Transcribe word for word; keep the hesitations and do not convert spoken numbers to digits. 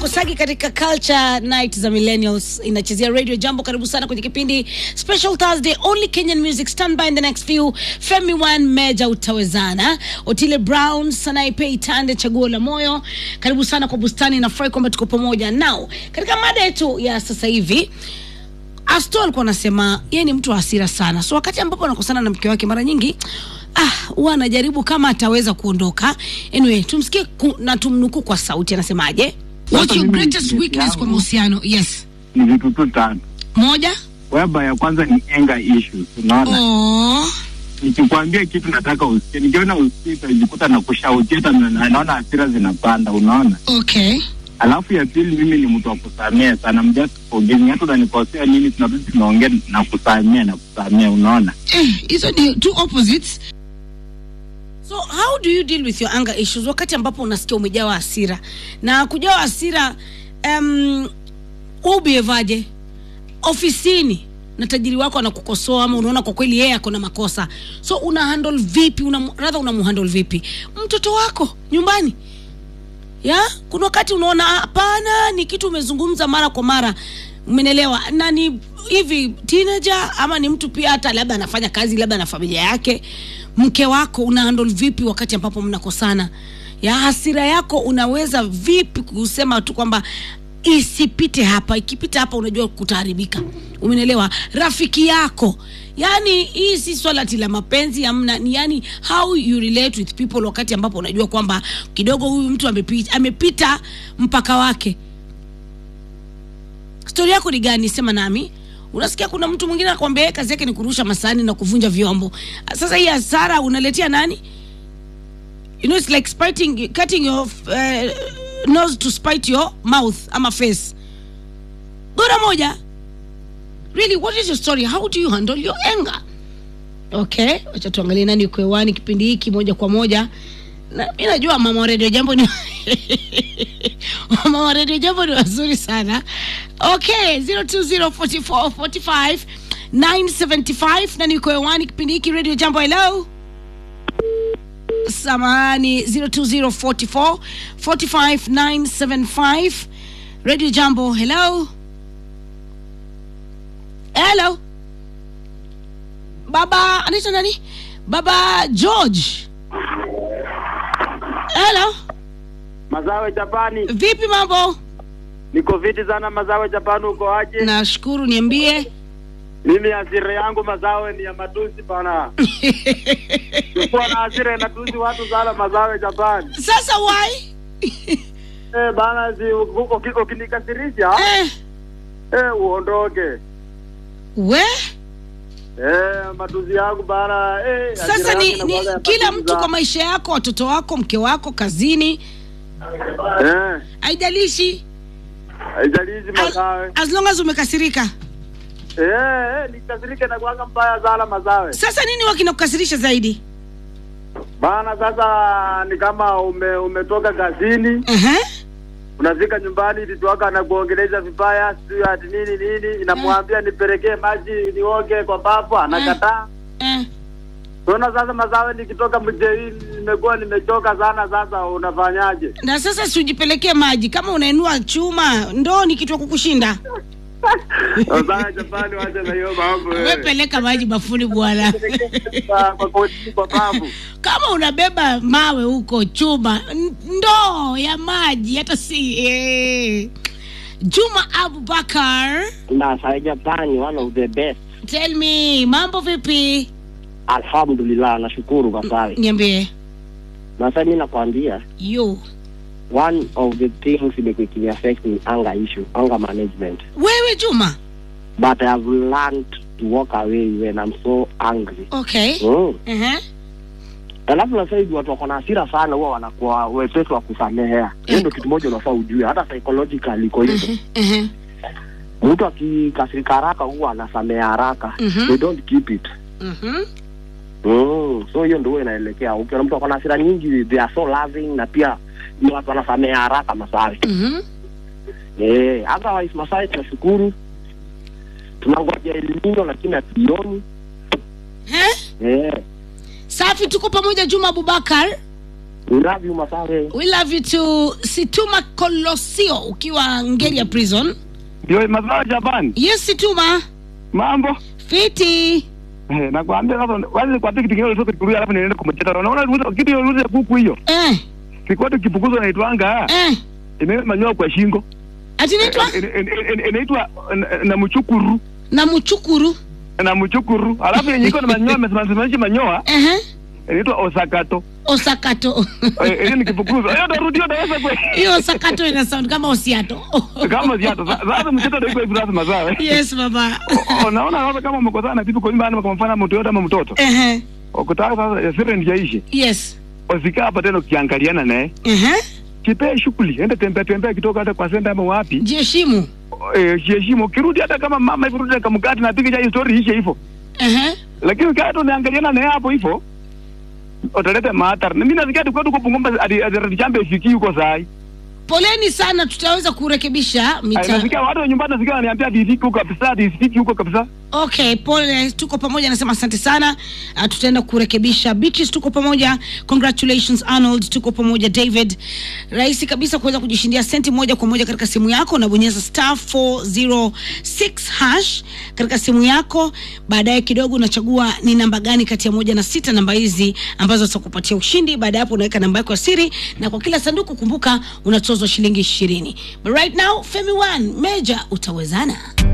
Kosagi katika Culture Night za Millennials inachezea Radio Jambo. Karibu sana kwenye kipindi Special Thursday, only Kenyan music. Stand by in the next few. Femi One, Meja Utawezana, Otile Brown, Sanaipe Itande, Chaguo la Moyo. Karibu sana kwa bustani, na furahi kwamba tuko pamoja. Now, katika mada yetu ya sasa hivi, Astol alikuwa anasema yeye ni mtu wa hasira sana. So wakati ambapo anakosana na mke wake mara nyingi ah huwa anajaribu kama ataweza kuondoka. Anyway, tumsikie na tumnuku kwa sauti anasemaje. What's your greatest weakness kwa mahusiano? Yes. Ni vitu tu tano. Moja? Weba ya kwanza ni anger issues. Unaona? Oh. Nikikwambia kitu nataka usikie. Nikiona usikie utajikuta na kushautia na naona hasira zinapanda, unaona? Okay. Alafu ya pili, mimi ni mtu wa kusamea sana. I'm just forgiving. Hata unanikosea nini, tunarudi tunaongea na kusamea na kusamea, unaona? Eh, hizo ni two opposites. So how do you deal with your anger issues wakati ambapo unasikia umejawa hasira? Na kujawa hasira um ubevaje ofisini na tajiri wako anakukosoa ama unaona kwa kweli yeye ako na makosa, so una handle vipi? Una rather una handle vipi mtoto wako nyumbani? Ya, kuna wakati unaona hapana, ni kitu umezungumza mara kwa mara, umeelewa, na ni hivi teenager ama ni mtu pia hata labda anafanya kazi labda na familia yake. Mke wako una handle vipi wakati ambapo mnakosana? Ya, hasira yako unaweza vipi kusema tu kwamba isipite hapa, ikipita hapa unajua kutaharibika, umeelewa? Rafiki yako, yani hii si swala la mapenzi amna, ni yani how you relate with people wakati ambapo unajua kwamba kidogo huyu mtu amepita amepita mpaka wake. Story yako ni gani? Sema nami. Unasikia kuna mtu mwingine anakuambia kazi yake ni kurusha masani na kuvunja vyombo. Sasa hii hasara unaletea nani? You know, it's like spiting, cutting your uh, nose to spite your mouth ama face. Gora moja. Really, what is your story? How do you handle your anger? Okay, acha tuangalie nani yuko hewani kipindi hiki moja kwa moja. Na mimi najua Mama Radio Jambo ni Mama Radio Jambo ni wazuri sana. Okay, zero two zero four four four five nine seven five nani yuko hewani kipindi hiki Radio Jambo. Hello. Samani zero two zero four four four five nine seven five Radio Jambo. Hello. Hello. Baba, anaitwa nani? Baba George. Hello. Mazawe Japani. Vipi mambo? Niko viti sana Mazawe Japani, uko aje? Nashukuru, niambie. Mimi hasira yangu Mazawe ni ya matusi bana. Uko na hasira na tusi watu sana Mazawe Japani. Sasa why? Eh bana, si uko ukinikasirisha. Eh. Eh uondoke. We? Eh matusi yangu bana. Eh sasa ni, ni kila mtu kwa maisha yako, watoto wako, mke wako, kazini. Eh. Haijalishi. Haijalishi Mazawe. As long as umekasirika. Eh, eh nikasirika na kuanga mbaya sana Mazawe. Sasa nini wakinakukasirisha zaidi? Bana sasa ni kama ume, umetoka kazini. Eh. Uh-huh. Unafika nyumbani vituaka anakuongeleza vibaya, sio ati nini nini, inamwambia uh-huh. nipelekee maji nioge kwa bafu, anakataa. Eh. Uh-huh. Sona sasa Mazawe nikitoka mjei nimekuwa nimechoka sana, sasa unafanyaje? Na sasa si ujipelekee maji kama unainua chuma, ndoo ni kitu kukushinda. Sasa Japani wacha na hiyo mambo. Wewe peleka maji bafuni bwana. Kwa koti kwa babu. Kama unabeba mawe huko chuma, ndoo ya maji hata si eh. Juma Abubakar. Na sa Japani, one of the best. Tell me, mambo vipi? Alhamdulillah, nashukuru kwa sawa. Niambie. Na sasa mimi nakwambia, yo one of the things that affect me anger issue, anger management. Wewe Juma? But I have learned to walk away when I'm so angry. Okay. Mm. Uh-huh. Alafu na sasa watu wako na hasira sana huwa wanakuwa wepesi wa kusamehea. Hiyo ndio kitu moja unafaa ujue, hata psychologically iko hivyo. Mhm. Mtu akikasirika haraka huwa anasamea haraka. Uh-huh. They don't keep it. Mhm. Mm. So hiyo ndio inaelekea. Ukiona mtu akona hasira nyingi, they are so loving na pia ni watu wanasamea haraka Masawe. Mhm. Eh, otherwise Masawe tunashukuru. Tunangoja elimino lakini hatuioni. Eh? Eh. Safi, tuko pamoja Juma Abubakar. We love you Masawe. We love you too. Situma Kolosio ukiwa Ngeria prison. Ndio Masawe Japan. Yes Situma. Mambo. Fiti. Eh, nakwambia sasa wazi kwa tiki tikio sio kurudia alafu niende kumcheta. Unaona kitu yote kuku hiyo. Eh. Sikuwa tukipukuzwa naitwanga. Eh. Imemanyoa kwa shingo. Ati inaitwa? Inaitwa na mchukuru. Na mchukuru. Na mchukuru. Alafu yenye iko na manyoa amesimamisha manyoa. Eh. Inaitwa osakato. Osakato. Eh, hiyo ni kifukuzwa. Hiyo ndio rudio naweza kwa. Hiyo osakato ina sound kama osiato. Kama osiato. Sasa mcheto ndio iko hivi sasa Masawe. Yes baba. Unaona sasa kama umekosana na vitu kwa nyumba ama kwa mfano mtu yote ama mtoto. Eh. Ukitaka sasa siri ndio Yes. Usika hapa tena ukiangaliana naye. Eh. Kipe shughuli, enda tembea tembea kitoka hata kwa senda ama wapi. Jiheshimu. Eh, jiheshimu. Kirudi hata kama mama hivi rudi kama mkati na piga story ishe hivyo. Eh. Lakini kama tu naangaliana naye hapo hivyo, utaleta maathari. Mimi nasikia tu kwa kupungumba hadi hadi jambo ifiki huko sai. Poleni sana, tutaweza kurekebisha mita. Nasikia watu nyumbani nasikia wananiambia difiki huko kabisa, difiki huko kabisa. Okay, pole, tuko pamoja, nasema asante sana. Uh, tutaenda kurekebisha. Beaches tuko pamoja. Congratulations Arnold, tuko pamoja David. Rahisi kabisa kuweza kujishindia senti moja kwa moja katika simu yako, na bonyeza star four zero six hash katika simu yako. Baadaye kidogo unachagua ni namba gani kati ya moja na sita, namba hizi ambazo zitakupatia ushindi. Baada hapo unaweka namba yako ya siri, na kwa kila sanduku kumbuka unatozwa shilingi ishirini. But right now Femi One Major utawezana.